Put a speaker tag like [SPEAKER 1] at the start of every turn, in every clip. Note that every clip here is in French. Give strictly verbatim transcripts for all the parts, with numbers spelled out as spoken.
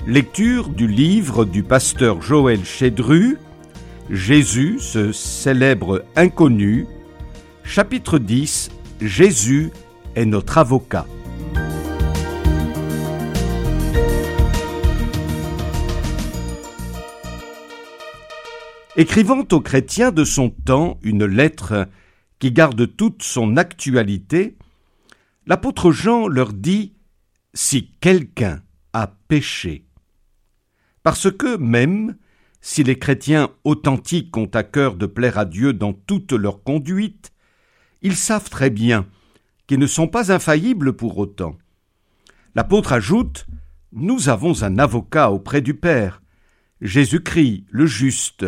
[SPEAKER 1] Lecture du livre du pasteur Joël Chédru, Jésus, ce célèbre inconnu, chapitre dix, Jésus est notre avocat. Écrivant aux chrétiens de son temps une lettre qui garde toute son actualité, l'apôtre Jean leur dit « Si quelqu'un a péché », parce que même si les chrétiens authentiques ont à cœur de plaire à Dieu dans toute leur conduite, ils savent très bien qu'ils ne sont pas infaillibles pour autant. L'apôtre ajoute « Nous avons un avocat auprès du Père, Jésus-Christ, le juste.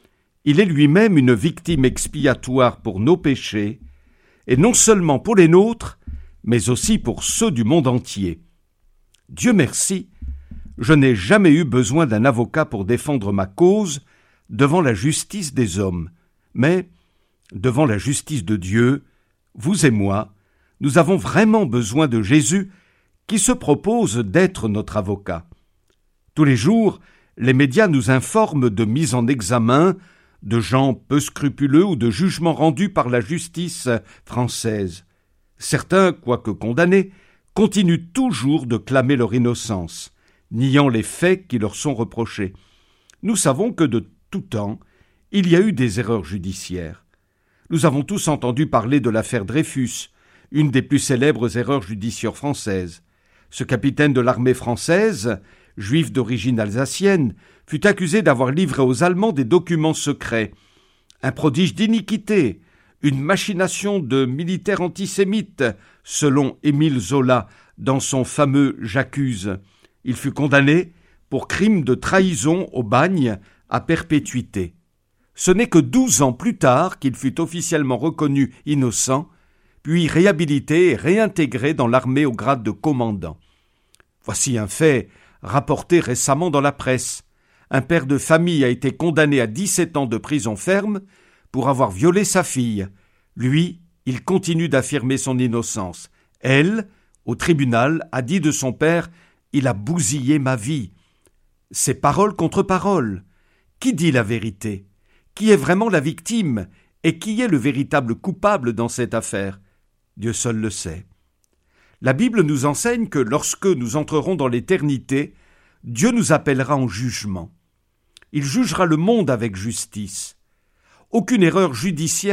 [SPEAKER 1] Il est lui-même une victime expiatoire pour nos péchés, et non seulement pour les nôtres, mais aussi pour ceux du monde entier. Dieu merci, je n'ai jamais eu besoin d'un avocat pour défendre ma cause devant la justice des hommes, mais devant la justice de Dieu, vous et moi, nous avons vraiment besoin de Jésus qui se propose d'être notre avocat. Tous les jours, les médias nous informent de mises en examen, de gens peu scrupuleux ou de jugements rendus par la justice française. Certains, quoique condamnés, continuent toujours de clamer leur innocence, niant les faits qui leur sont reprochés. Nous savons que de tout temps, il y a eu des erreurs judiciaires. Nous avons tous entendu parler de l'affaire Dreyfus, une des plus célèbres erreurs judiciaires françaises. Ce capitaine de l'armée française, juif d'origine alsacienne, fut accusé d'avoir livré aux Allemands des documents secrets. Un prodige d'iniquité, une machination de militaires antisémites, selon Émile Zola dans son fameux « J'accuse ». Il fut condamné pour crime de trahison au bagne à perpétuité. Ce n'est que douze ans plus tard qu'il fut officiellement reconnu innocent, puis réhabilité et réintégré dans l'armée au grade de commandant. Voici un fait rapporté récemment dans la presse. Un père de famille a été condamné à dix-sept ans de prison ferme pour avoir violé sa fille. Lui, il continue d'affirmer son innocence. Elle, au tribunal, a dit de son père « Il a bousillé ma vie ». C'est parole contre parole. Qui dit la vérité ? Qui est vraiment la victime ? Et qui est le véritable coupable dans cette affaire ? Dieu seul le sait. La Bible nous enseigne que lorsque nous entrerons dans l'éternité, Dieu nous appellera en jugement. Il jugera le monde avec justice. Aucune erreur judiciaire